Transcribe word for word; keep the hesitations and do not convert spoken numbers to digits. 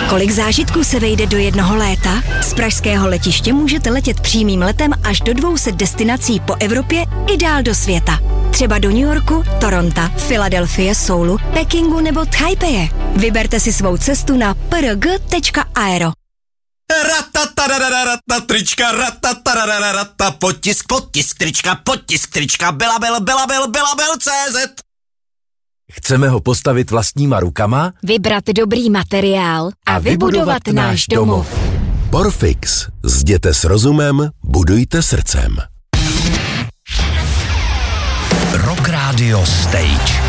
Kolik zážitků se vejde do jednoho léta? Z pražského letiště můžete letět přímým letem až do dvou set destinací po Evropě i dál do světa. Třeba do New Yorku, Toronto, Filadelfie, Soulu, Pekingu nebo Taipeje. Vyberte si svou cestu na p r g tečka aero. Ratatarararata, trička, ratatarararata, potisk, potisk, trička, potisk, trička, Belabil, Belabil, Belabil tečka cé zet. Chceme ho postavit vlastníma rukama, Vybrat dobrý materiál a vybudovat náš domov. Porfix. Zděte s rozumem, budujte srdcem. Rock Radio Stage.